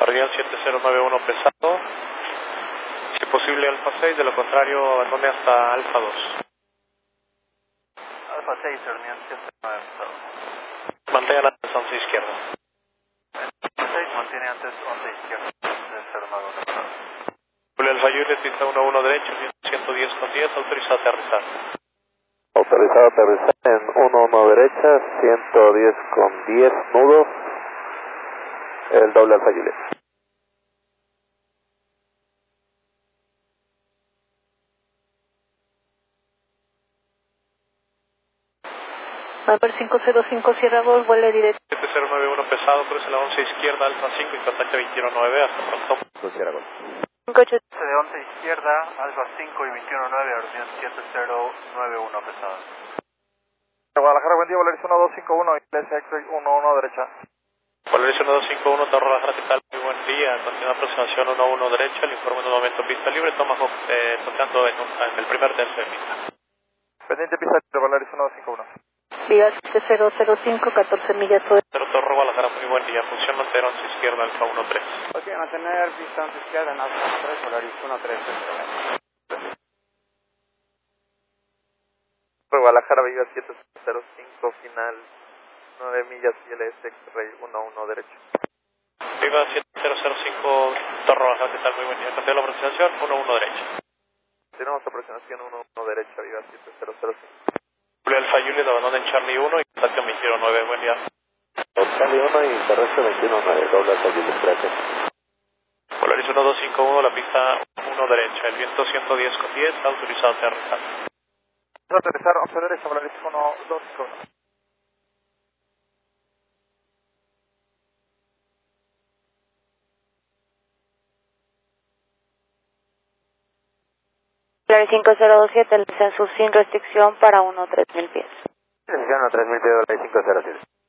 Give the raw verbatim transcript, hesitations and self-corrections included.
Arriba siete cero nueve uno pesado. Si posible Alfa seis, de lo contrario abandone hasta Alfa dos. Alfa seis, reunión siete nueve pesado. Mantengan antes once izquierda. Alfa seis mantiene antes once izquierda. cero nueve uno pesado. Julio Alfa Juliet, pista uno uno derecho, ciento diez con diez, autorizado a aterrizar. Autorizado a aterrizar en uno uno derecha, ciento diez con diez, nudo, el doble Alfa Juliet. Viper cinco cero cinco Sierra dos, vuele directo. siete cero nueve uno pesado, cruce la once izquierda, Alfa cinco y contacto veintiuno nueve, hasta pronto. Sierra Gol. cinco ocho. De once izquierda, Alfa cinco y veintiuno nueve, reunión siete cero nueve uno pesado. Guadalajara, buen día, Valeris uno dos cinco uno, Iglesia X-Ray uno uno derecha. Valeris uno dos cinco uno, Torre Guadalajara, ¿qué tal? Muy buen día, continúa aproximación uno uno derecha, le informo en un momento pista libre, toma eh, tocando en, un, en el primer tercio de pista. Pendiente pista libre, Valeris uno dos cinco uno. Viga siete cero cero cinco, catorce millas sobre. Torre Guadalajara, muy buen día, función mantener once izquierda, Alfa uno tres. Ok, mantener pista once izquierda en Alfa tres, Valeris uno tres. Guadalajara, Viga siete cero cinco, final nueve millas, I L S X-Ray uno uno derecha. Viva siete cero cero cinco, Torre Guadalajara, ¿qué tal? Muy buen día, continúa la aproximación uno uno derecha. Tenemos aproximación uno uno derecha, Viga siete cero cero cinco. Julio Alfa Juliet, abandona en Charlie uno y contacto veintiuno nueve, buen día. Charlie uno y terrestre veintiuno nueve, doble Alfa Juliet, gracias. Valeris uno dos cinco uno, la pista uno derecha, el viento ciento diez con diez, autorizado a aterrizar. Aterrizar once derecha, Valeris uno dos cinco uno. Valeris cinco cero dos siete, el descenso sin restricción para uno tres mil pies. Restricción a tres mil pies, Valeris cinco cero siete.